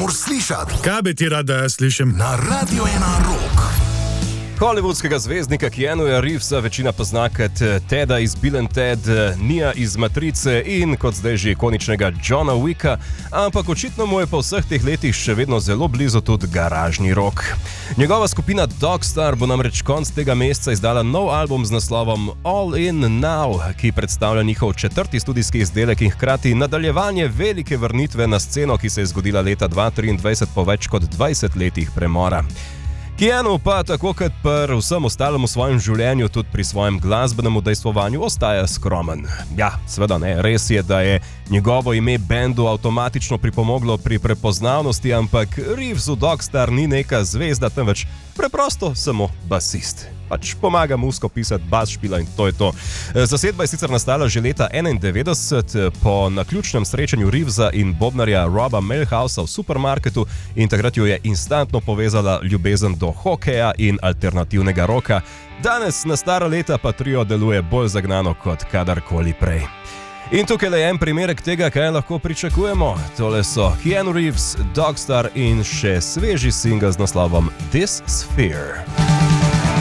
moraš slišati. Kaj bi ti rad, da jaz slišim? Na Radio 1 Rock. Hollywoodskega zvezdnika Keanuja Reevesa večina pozna kot Teda iz Bill & Ted, Nia iz Matrice in kot zdaj že ikoničnega Johna Wicka, ampak očitno mu je po vseh teh letih še vedno zelo blizu tudi garažni rock. Njegova skupina Dogstar bo namreč konec tega meseca izdala nov album z naslovom All In Now, ki predstavlja njihov 4. studijski izdelek in hkrati nadaljevanje velike vrnitve na sceno, ki se je zgodila leta 2023 po več kot 20 letih premora. Keanu pa, tako kot pri vsem ostalem v svojem življenju, tudi pri svojem glasbenem udejstvovanju ostaja skromen. Ja, seveda ne, res je, da je njegovo ime bendu avtomatično pripomoglo pri prepoznavnosti, ampak Reeves v Dogstar ni neka zvezda, temveč preprosto samo basist. Pač pomaga musko pisati bas špila in to je to. Zasedba je sicer nastala že leta 1991 po naključnem srečanju Reevesa in bobnarja Roba Melhausa v supermarketu in takrat jo je instantno povezala ljubezen do hokeja in alternativnega roka. Danes na stara leta pa trio deluje bolj zagnano kot kadarkoli prej. In tukaj je en primerek tega, kaj lahko pričakujemo. Tole so Keanu Reeves, Dogstar in še sveži singel z naslovom This Sphere.